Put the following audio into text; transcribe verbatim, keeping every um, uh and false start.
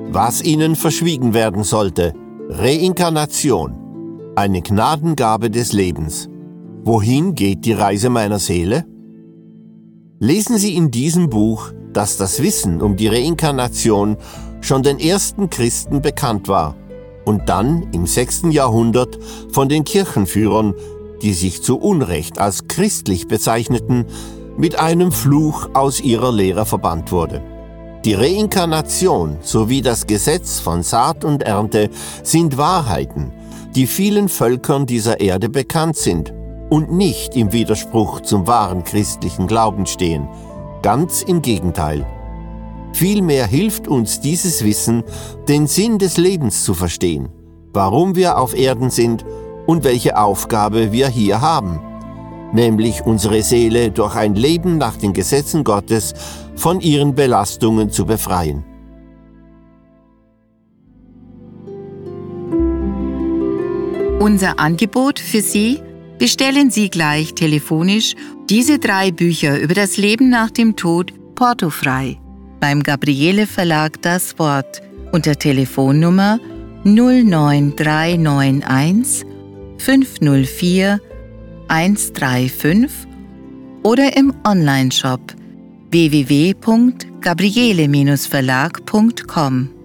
Was ihnen verschwiegen werden sollte: Reinkarnation, eine Gnadengabe des Lebens. Wohin geht die Reise meiner Seele? Lesen Sie in diesem Buch, dass das Wissen um die Reinkarnation schon den ersten Christen bekannt war und dann im sechsten Jahrhundert von den Kirchenführern, die sich zu Unrecht als christlich bezeichneten, mit einem Fluch aus ihrer Lehre verbannt wurde. Die Reinkarnation sowie das Gesetz von Saat und Ernte sind Wahrheiten, die vielen Völkern dieser Erde bekannt sind und nicht im Widerspruch zum wahren christlichen Glauben stehen. Ganz im Gegenteil. Vielmehr hilft uns dieses Wissen, den Sinn des Lebens zu verstehen, warum wir auf Erden sind und welche Aufgabe wir hier haben, nämlich unsere Seele durch ein Leben nach den Gesetzen Gottes von ihren Belastungen zu befreien. Unser Angebot für Sie: bestellen Sie gleich telefonisch diese drei Bücher über das Leben nach dem Tod portofrei beim Gabriele Verlag Das Wort unter Telefonnummer null neun drei neun eins fünf null vier eins drei fünf oder im Onlineshop w w w punkt gabriele Bindestrich verlag punkt com.